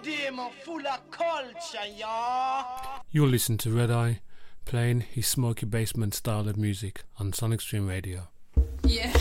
them full of culture, y'all. You'll listen to Red Eye playing his smoky basement style of music on Sonic Stream Radio. Yeah.